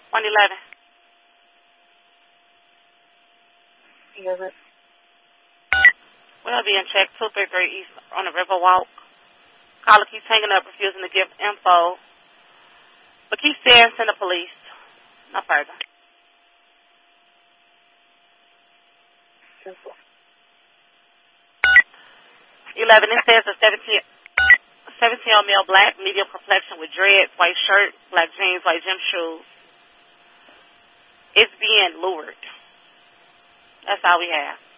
111. Yes. We'll be in check 233 East on the River Walk. Caller keeps hanging up, refusing to give info. But keep saying send the police. No further. 11, it says a 17-year-old male, black, medium complexion with dreads, white shirt, black jeans, white gym shoes. It's being lured. That's all we have.